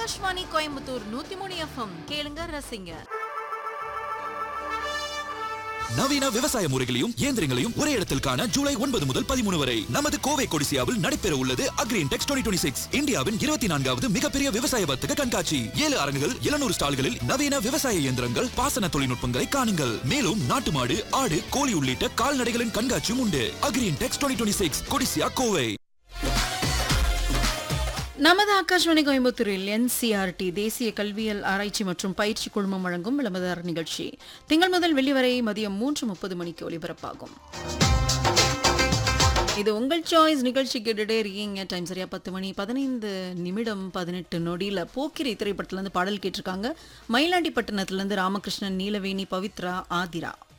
Akashvani Coimbatore 103 FM கேளுங்க ரசிங்க. நவீன விவசாய முறைகளையும் இயந்திரங்களையும் ஒரே இடத்தில் காண ஜூலை 9 முதல் 13 வரை நமது கோவை கொடிசியாவில் நடைபெற உள்ளது அக்ரின்டெக்ஸ் 2026 இந்தியாவின் 24வது மிகப்பெரிய விவசாய வர்த்தக கண்காட்சி. 7 அரங்குகள் 700 ஸ்டால்களில் நவீன விவசாய இயந்திரங்கள், பாசன தொழில்நுட்பங்களை காணுங்கள். மேலும் நாட்டு மாடு, ஆடு, கோழி உள்ளிட்ட கால்நடைகளின் கண்காட்சியும் உண்டு. அக்ரின்டெக்ஸ் 2026 கொடிசியா கோவை. நமது ஆகாஷ்வாணி கோயம்புத்தூரில் NCERT தேசிய கல்வியல் ஆராய்ச்சி மற்றும் பயிற்சி குழுமம் வழங்கும் விளம்பர நிகழ்ச்சி திங்கள் முதல் வெள்ளி வரை மதியம் 3:30 மணிக்கு ஒலிபரப்பாகும். இது உங்கள் சாய்ஸ் நிகழ்ச்சி கேட்டுட்டே இருக்கீங்க. டைம் சரியா 10 மணி 15 நிமிடம் 18 நொடியில் போக்கிரி திரைப்படத்திலிருந்து பாடல் கேட்டிருக்காங்க. மயிலாண்டிப்பட்டினத்திலிருந்து ராமகிருஷ்ணன், நீலவேணி, பவித்ரா, ஆதிரா.